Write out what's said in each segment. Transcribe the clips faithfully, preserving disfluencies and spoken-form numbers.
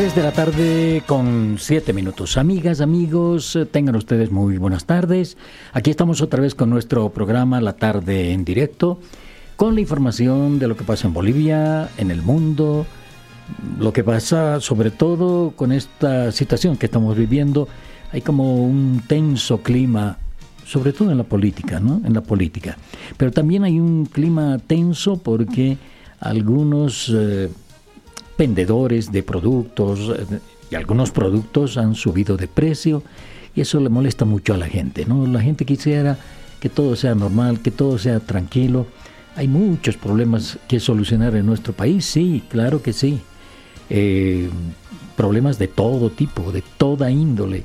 tres de la tarde con siete minutos. Amigas, amigos, tengan ustedes muy buenas tardes. Aquí estamos otra vez con nuestro programa La Tarde en Directo, con la información de lo que pasa en Bolivia, en el mundo, lo que pasa sobre todo con esta situación que estamos viviendo. Hay como un tenso clima, sobre todo en la política, ¿no? En la política. Pero también hay un clima tenso porque algunos eh, vendedores de productos eh, y algunos productos han subido de precio y eso le molesta mucho a la gente, ¿no? La gente quisiera que todo sea normal, que todo sea tranquilo. Hay muchos problemas que solucionar en nuestro país, sí, claro que sí. Eh, problemas de todo tipo, de toda índole.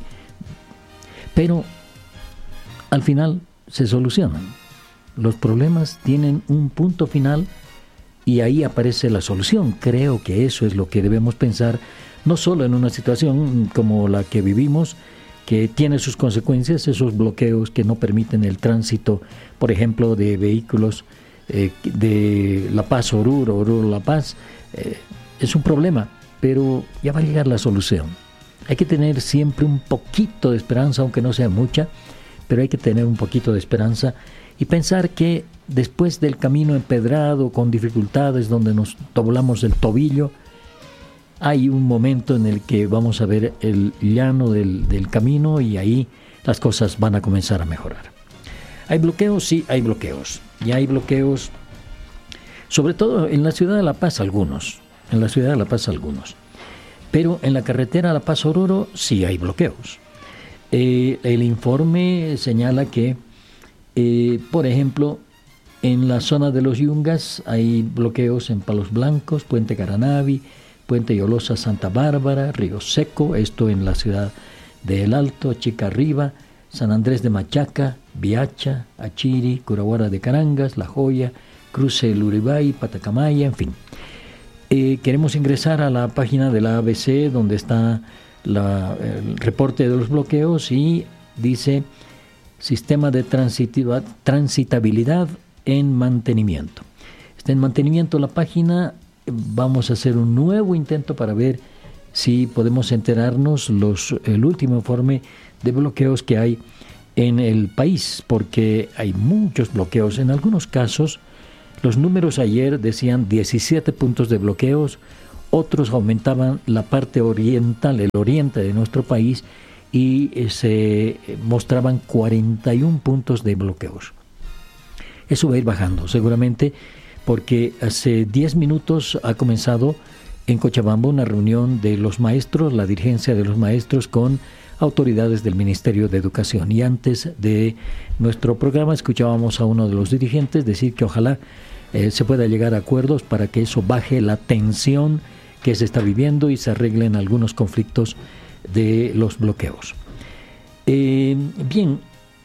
Pero al final se solucionan. Los problemas tienen un punto final y ahí aparece la solución. Creo que eso es lo que debemos pensar, no solo en una situación como la que vivimos, que tiene sus consecuencias, esos bloqueos que no permiten el tránsito, por ejemplo, de vehículos eh, de La Paz a Oruro, Oruro a La Paz. Eh, es un problema, pero ya va a llegar la solución. Hay que tener siempre un poquito de esperanza, aunque no sea mucha, pero hay que tener un poquito de esperanza y pensar que después del camino empedrado, con dificultades, donde nos doblamos el tobillo, hay un momento en el que vamos a ver el llano del, del camino y ahí las cosas van a comenzar a mejorar. ¿Hay bloqueos? Sí, hay bloqueos. Y hay bloqueos, sobre todo en la ciudad de La Paz algunos, en la ciudad de La Paz algunos. Pero en la carretera La Paz-Oruro sí hay bloqueos. Eh, el informe señala que, eh, por ejemplo, en la zona de los Yungas hay bloqueos en Palos Blancos, Puente Caranavi, Puente Yolosa Santa Bárbara, Río Seco, esto en la ciudad de El Alto, Chicarriba, San Andrés de Machaca, Viacha, Achiri, Curahuara de Carangas, La Joya, Cruce del Uribay, Patacamaya, en fin. Eh, queremos ingresar a la página de la A B C donde está la, el reporte de los bloqueos y dice Sistema de transitabilidad en mantenimiento. Está en mantenimiento la página. Vamos a hacer un nuevo intento para ver si podemos enterarnos los, el último informe de bloqueos que hay en el país, porque hay muchos bloqueos. En algunos casos, los números ayer decían diecisiete puntos de bloqueos, otros aumentaban la parte oriental, el oriente de nuestro país, y eh, se mostraban cuarenta y un puntos de bloqueos. Eso va a ir bajando, seguramente, porque hace diez minutos ha comenzado en Cochabamba una reunión de los maestros, la dirigencia de los maestros con autoridades del Ministerio de Educación. Y antes de nuestro programa escuchábamos a uno de los dirigentes decir que ojalá eh, se pueda llegar a acuerdos para que eso baje la tensión que se está viviendo y se arreglen algunos conflictos de los bloqueos. Eh, bien,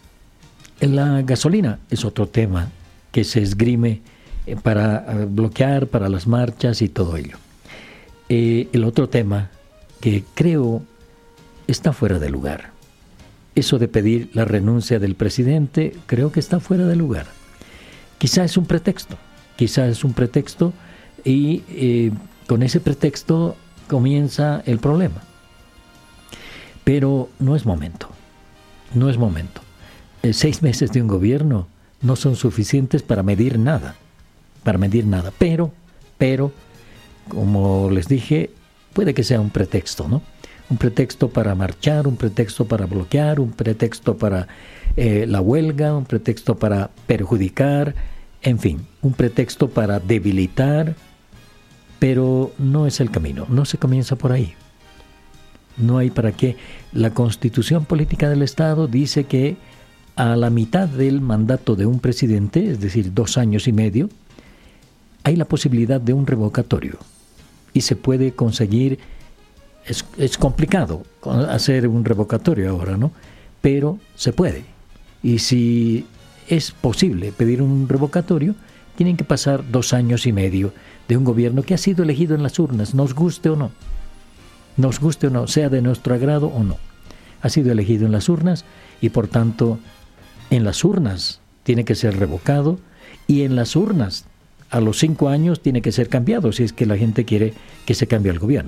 la gasolina es otro tema que se esgrime eh, para eh, bloquear, para las marchas y todo ello. Eh, el otro tema que creo está fuera de lugar. Eso de pedir la renuncia del presidente, creo que está fuera de lugar. Quizá es un pretexto, quizá es un pretexto y eh, con ese pretexto comienza el problema. Pero no es momento, no es momento. Eh, seis meses de un gobierno no son suficientes para medir nada, para medir nada. Pero, pero, como les dije, puede que sea un pretexto, ¿no? Un pretexto para marchar, un pretexto para bloquear, un pretexto para eh, la huelga, un pretexto para perjudicar, en fin, un pretexto para debilitar, pero no es el camino, no se comienza por ahí. No hay para qué. La Constitución Política del Estado dice que a la mitad del mandato de un presidente, es decir, dos años y medio, hay la posibilidad de un revocatorio y se puede conseguir. Es, es complicado hacer un revocatorio ahora, ¿no? Pero se puede. Y si es posible pedir un revocatorio, tienen que pasar dos años y medio de un gobierno que ha sido elegido en las urnas, nos guste o no. Nos guste o no, sea de nuestro agrado o no. Ha sido elegido en las urnas y por tanto en las urnas tiene que ser revocado y en las urnas a los cinco años tiene que ser cambiado si es que la gente quiere que se cambie el gobierno.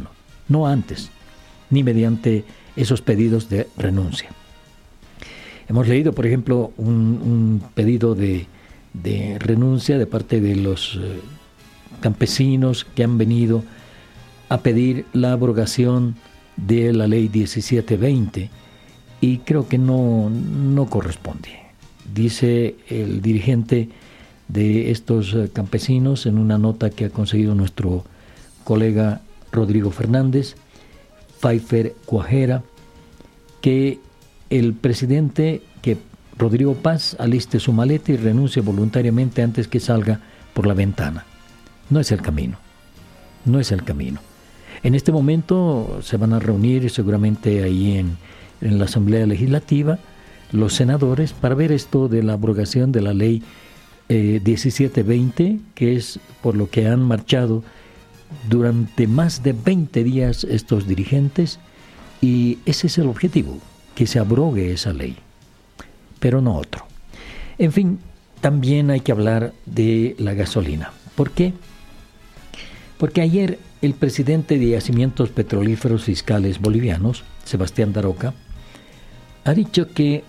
no antes, ni mediante esos pedidos de renuncia. Hemos leído, por ejemplo, un, un pedido de, de renuncia de parte de los eh, campesinos que han venido a pedir la abrogación de la ley diecisiete veinte, y creo que no, no corresponde. Dice el dirigente de estos campesinos en una nota que ha conseguido nuestro colega Rodrigo Fernández, Pfeiffer Cuajera, que el presidente, que Rodrigo Paz aliste su maleta y renuncie voluntariamente antes que salga por la ventana. No es el camino, no es el camino. En este momento se van a reunir seguramente ahí en, en la Asamblea Legislativa los senadores para ver esto de la abrogación de la ley eh, diecisiete veinte, que es por lo que han marchado durante más de veinte días estos dirigentes, y ese es el objetivo, que se abrogue esa ley, pero no otro. En fin, también hay que hablar de la gasolina. ¿Por qué? Porque ayer el presidente de Yacimientos Petrolíferos Fiscales Bolivianos, Sebastián Daroca, ha dicho que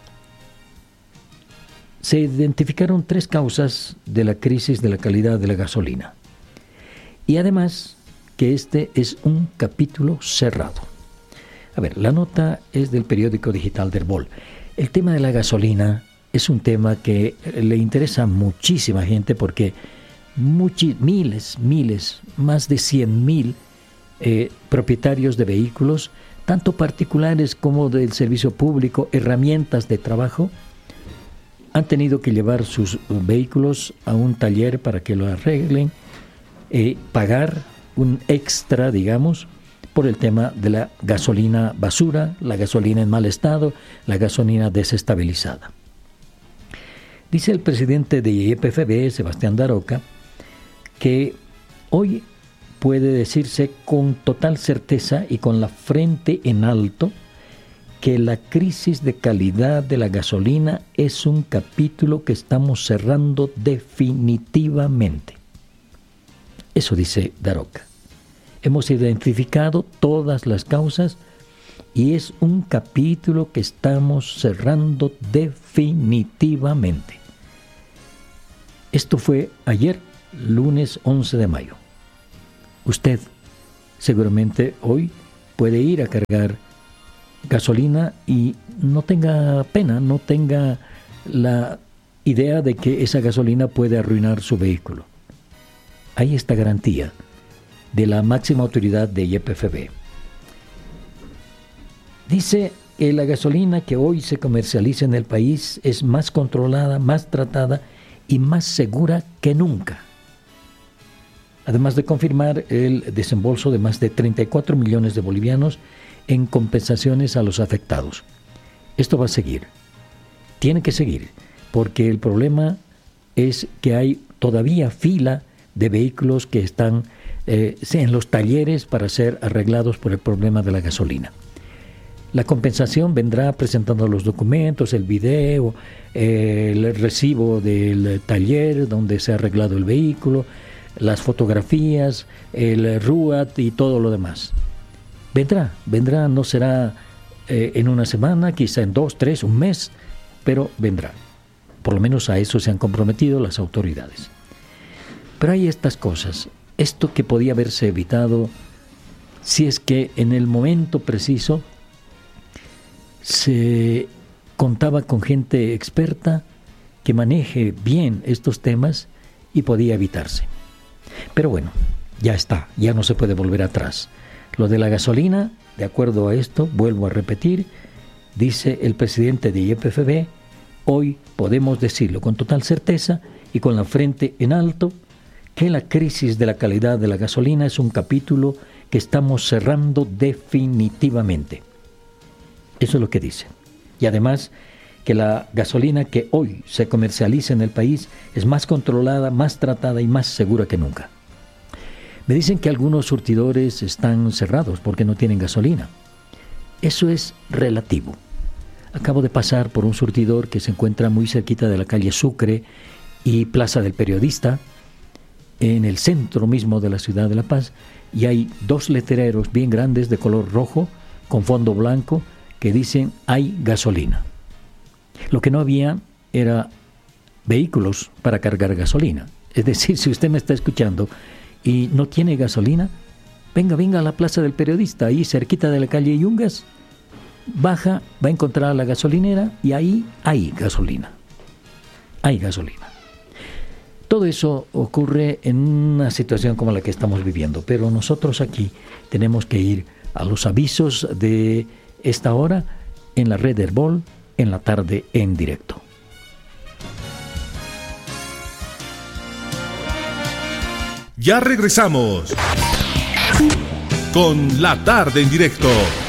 se identificaron tres causas de la crisis de la calidad de la gasolina. Y además que este es un capítulo cerrado. A ver, la nota es del periódico digital del Bol. El tema de la gasolina es un tema que le interesa a muchísima gente porque muchis, miles, miles, más de cien mil eh, propietarios de vehículos, tanto particulares como del servicio público, herramientas de trabajo, han tenido que llevar sus vehículos a un taller para que lo arreglen, eh, pagar un extra, digamos, por el tema de la gasolina basura, la gasolina en mal estado, la gasolina desestabilizada. Dice el presidente de Y P F B, Sebastián Daroca, que hoy puede decirse con total certeza y con la frente en alto que la crisis de calidad de la gasolina es un capítulo que estamos cerrando definitivamente. Eso dice Daroca. Hemos identificado todas las causas y es un capítulo que estamos cerrando definitivamente. Esto fue ayer, lunes once de mayo. Usted seguramente hoy puede ir a cargar gasolina y no tenga pena, no tenga la idea de que esa gasolina puede arruinar su vehículo. Hay esta garantía de la máxima autoridad de Y P F B. Dice que la gasolina que hoy se comercializa en el país es más controlada, más tratada y más segura que nunca. Además de confirmar el desembolso de más de treinta y cuatro millones de bolivianos en compensaciones a los afectados. Esto va a seguir. Tiene que seguir, porque el problema es que hay todavía fila de vehículos que están eh, en los talleres para ser arreglados por el problema de la gasolina. La compensación vendrá presentando los documentos, el video, eh, el recibo del taller donde se ha arreglado el vehículo, las fotografías, el R U A T y todo lo demás. Vendrá, vendrá, no será eh, en una semana, quizá en dos, tres, un mes, pero vendrá. Por lo menos a eso se han comprometido las autoridades. Pero hay estas cosas, esto que podía haberse evitado si es que en el momento preciso se contaba con gente experta que maneje bien estos temas y podía evitarse. Pero bueno, ya está, ya no se puede volver atrás. Lo de la gasolina, de acuerdo a esto, vuelvo a repetir, dice el presidente de Y P F B, hoy podemos decirlo con total certeza y con la frente en alto, que la crisis de la calidad de la gasolina es un capítulo que estamos cerrando definitivamente. Eso es lo que dice. Y además, que la gasolina que hoy se comercializa en el país es más controlada, más tratada y más segura que nunca. Me dicen que algunos surtidores están cerrados porque no tienen gasolina. Eso es relativo. Acabo de pasar por un surtidor que se encuentra muy cerquita de la calle Sucre y Plaza del Periodista, en el centro mismo de la ciudad de La Paz, y hay dos letreros bien grandes de color rojo con fondo blanco que dicen hay gasolina. Lo que no había era vehículos para cargar gasolina. Es decir, si usted me está escuchando y no tiene gasolina, venga, venga a la Plaza del Periodista, ahí cerquita de la calle Yungas, baja, va a encontrar la gasolinera y ahí hay gasolina. Hay gasolina. Todo eso ocurre en una situación como la que estamos viviendo, pero nosotros aquí tenemos que ir a los avisos de esta hora en la red Herbol, en la tarde en directo. Ya regresamos con la tarde en directo.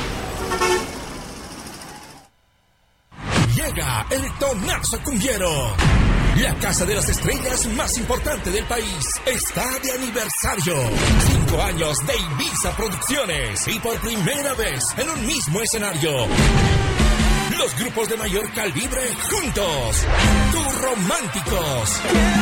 Llega el Tonazo Cumbiero. La Casa de las Estrellas más importante del país está de aniversario. Cinco años de Ibiza Producciones y por primera vez en un mismo escenario. Los grupos de mayor calibre juntos. Tus Románticos.